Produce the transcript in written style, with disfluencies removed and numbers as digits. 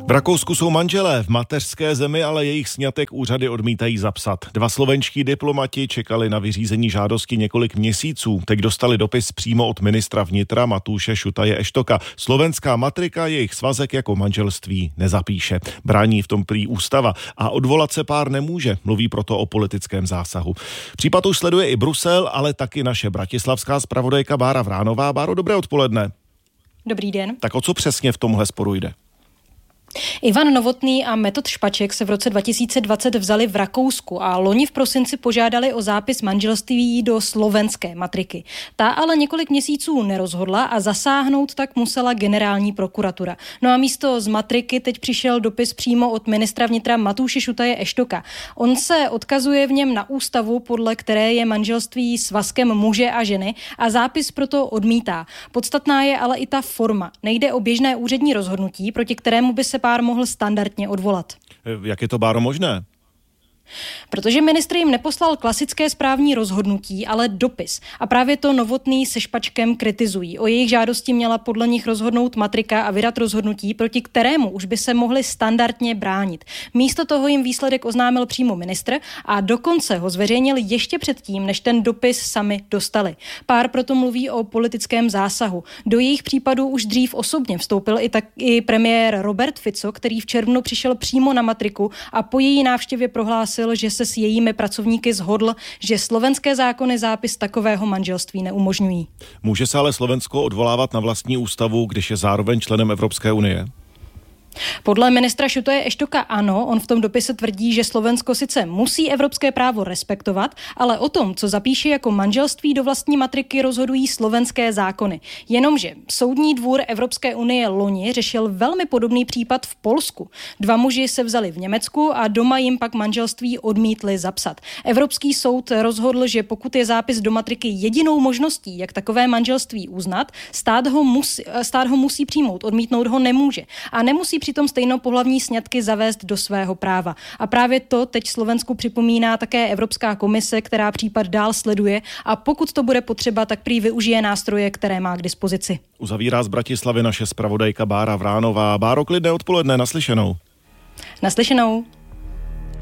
V Rakousku jsou manželé, v mateřské zemi ale jejich sňatek úřady odmítají zapsat. 2 slovenští diplomati čekali na vyřízení žádosti několik měsíců. Teď dostali dopis přímo od ministra vnitra Matúše Šutaje Eštoka. Slovenská matrika jejich svazek jako manželství nezapíše. Brání v tom prý ústava a odvolat se pár nemůže. Mluví proto o politickém zásahu. Případ už sleduje i Brusel, ale taky naše bratislavská zpravodajka Bára Vránová. Báro, dobré odpoledne. Dobrý den. Tak o co přesně v tomhle sporu jde? Ivan Novotný a Metod Špaček se v roce 2020 vzali v Rakousku a loni v prosinci požádali o zápis manželství do slovenské matriky. Ta ale několik měsíců nerozhodla a zasáhnout tak musela generální prokuratura. No a místo z matriky teď přišel dopis přímo od ministra vnitra Matúše Šutaje Eštoka. On se odkazuje v něm na ústavu, podle které je manželství svazkem muže a ženy a zápis proto odmítá. Podstatná je ale i ta forma. Nejde o běžné úřední rozhodnutí, proti kterému by se pár mohl standardně odvolat. Jak je to, Báro, možné? Protože ministr jim neposlal klasické správní rozhodnutí, ale dopis. A právě to Novotný se Špačkem kritizují. O jejich žádosti měla podle nich rozhodnout matrika a vydat rozhodnutí, proti kterému už by se mohli standardně bránit. Místo toho jim výsledek oznámil přímo ministr a dokonce ho zveřejnil ještě předtím, než ten dopis sami dostali. Pár proto mluví o politickém zásahu. Do jejich případů už dřív osobně vstoupil i premiér Robert Fico, který v červnu přišel přímo na matriku a po její návštěvě prohlásil, že se s jejími pracovníky shodl, že slovenské zákony zápis takového manželství neumožňují. Může se ale Slovensko odvolávat na vlastní ústavu, když je zároveň členem Evropské unie? Podle ministra Šutaje Eštoka ano, on v tom dopise tvrdí, že Slovensko sice musí evropské právo respektovat, ale o tom, co zapíše jako manželství do vlastní matriky, rozhodují slovenské zákony. Jenomže Soudní dvůr Evropské unie loni řešil velmi podobný případ v Polsku. 2 muži se vzali v Německu a doma jim pak manželství odmítli zapsat. Evropský soud rozhodl, že pokud je zápis do matriky jedinou možností, jak takové manželství uznat, stát ho musí přijmout, odmítnout ho nemůže. A nemusí přitom stejnopohlavní sňatky zavést do svého práva. A právě to teď Slovensku připomíná také Evropská komise, která případ dál sleduje a pokud to bude potřeba, tak prý využije nástroje, které má k dispozici. Uzavírá z Bratislavy naše zpravodajka Bára Vránová. Báro, klidné odpoledne, naslyšenou. Naslyšenou.